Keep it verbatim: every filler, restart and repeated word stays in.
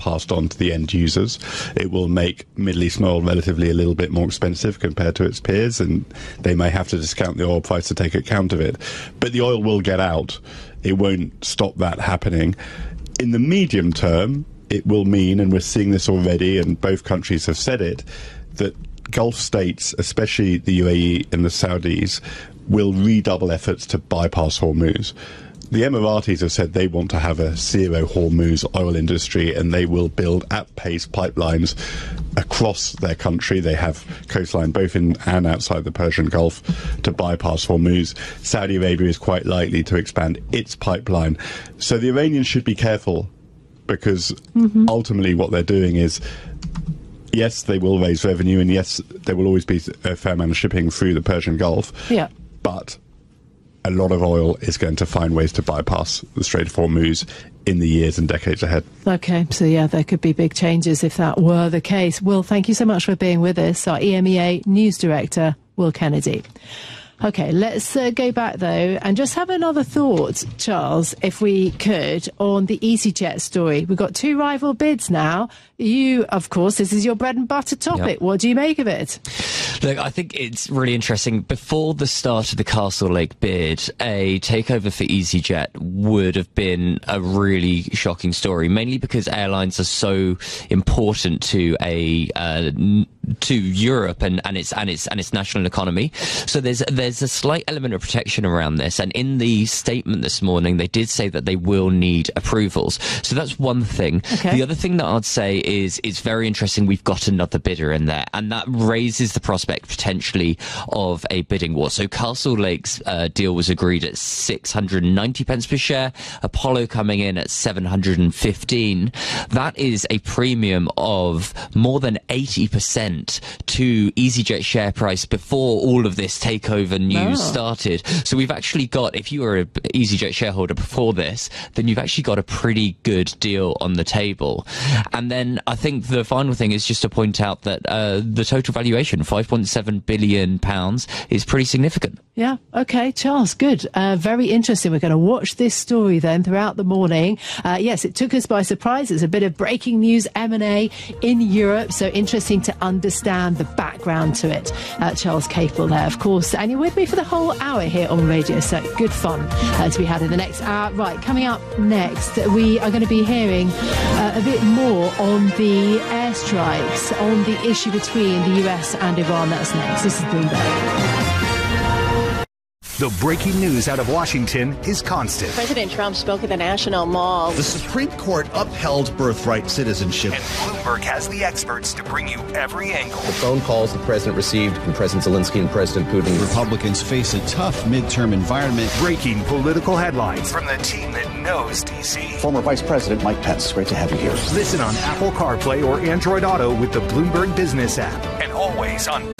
passed on to the end users. It will make Middle Eastern oil relatively a little bit more expensive compared to its peers, and they may have to discount the oil price to take account of it. But the oil will get out. It won't stop that happening. In the medium term, it will mean, and we're seeing this already, and both countries have said it, that Gulf states, especially the U A E and the Saudis, will redouble efforts to bypass Hormuz. The Emiratis have said they want to have a zero Hormuz oil industry, and they will build at pace pipelines across their country. They have coastline both in and outside the Persian Gulf to bypass Hormuz. Saudi Arabia is quite likely to expand its pipeline. So the Iranians should be careful, because mm-hmm. ultimately what they're doing is, yes, they will raise revenue, and yes, there will always be a fair amount of shipping through the Persian Gulf. Yeah. But a lot of oil is going to find ways to bypass the Strait of Hormuz in the years and decades ahead. OK, so yeah, there could be big changes if that were the case. Will, thank you so much for being with us. Our E M E A News Director, Will Kennedy. OK, let's uh, go back, though, and just have another thought, Charles, if we could, on the EasyJet story. We've got two rival bids now. You, of course, this is your bread and butter topic. Yep. What do you make of it? Look, I think it's really interesting. Before the start of the Castle Lake bid, a takeover for EasyJet would have been a really shocking story, mainly because airlines are so important to a uh, to Europe and, and its and its and its national economy. So there's there's a slight element of protection around this. And in the statement this morning, they did say that they will need approvals. So that's one thing. Okay. The other thing that I'd say is it's very interesting. We've got another bidder in there, and that raises the prospect potentially of a bidding war. So Castle Lake's uh, deal was agreed at six hundred ninety pence per share. Apollo coming in at seven hundred fifteen. That is a premium of more than eighty percent to EasyJet share price before all of this takeover news oh. started. So we've actually got, if you were an EasyJet shareholder before this, then you've actually got a pretty good deal on the table. And then I think the final thing is just to point out that uh, the total valuation, five point seven billion pounds, is pretty significant. Yeah, okay, Charles, good. Uh, very interesting. We're going to watch this story then throughout the morning. Uh, yes, it took us by surprise. It's a bit of breaking news, M and A in Europe, so interesting to understand the background to it. Uh, Charles Capel there, of course, and you're with me for the whole hour here on radio, so good fun uh, to be had in the next hour. Right, coming up next, we are going to be hearing uh, a bit more on the airstrikes, on the issue between the U S and Iran. That's next. This is Bloomberg. The breaking news out of Washington is constant. President Trump spoke at the National Mall. The Supreme Court upheld birthright citizenship. And Bloomberg has the experts to bring you every angle. The phone calls the president received from President Zelensky and President Putin. Republicans face a tough midterm environment. Breaking political headlines from the team that knows D C. Former Vice President Mike Pence, great to have you here. Listen on Apple CarPlay or Android Auto with the Bloomberg Business app. And always on